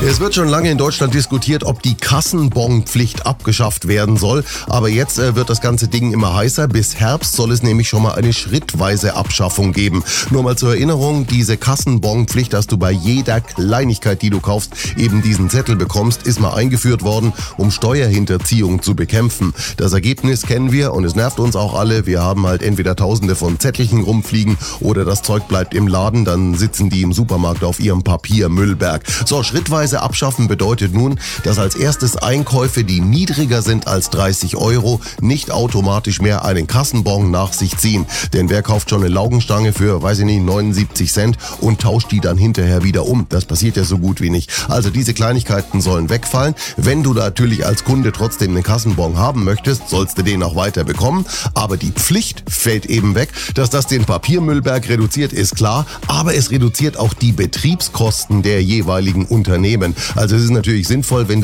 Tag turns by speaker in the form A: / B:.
A: Es wird schon lange in Deutschland diskutiert, ob die Kassenbonpflicht abgeschafft werden soll. Aber jetzt wird das ganze Ding immer heißer. Bis Herbst soll es nämlich schon mal eine schrittweise Abschaffung geben. Nur mal zur Erinnerung, diese Kassenbonpflicht, dass du bei jeder Kleinigkeit, die du kaufst, eben diesen Zettel bekommst, ist mal eingeführt worden, um Steuerhinterziehung zu bekämpfen. Das Ergebnis kennen wir und es nervt uns auch alle. Wir haben halt entweder Tausende von Zettelchen rumfliegen oder das Zeug bleibt im Laden, dann sitzen die im Supermarkt auf ihrem Papiermüllberg. So, schrittweise abschaffen bedeutet nun, dass als erstes Einkäufe, die niedriger sind als 30 Euro, nicht automatisch mehr einen Kassenbon nach sich ziehen. Denn wer kauft schon eine Laugenstange für, 79 Cent und tauscht die dann hinterher wieder um? Das passiert ja so gut wie nicht. Also diese Kleinigkeiten sollen wegfallen. Wenn du natürlich als Kunde trotzdem einen Kassenbon haben möchtest, sollst du den auch weiter bekommen. Aber die Pflicht fällt eben weg. Dass das den Papiermüllberg reduziert, ist klar. Aber es reduziert auch die Betriebskosten der jeweiligen Unternehmen. Also es ist natürlich sinnvoll, wenn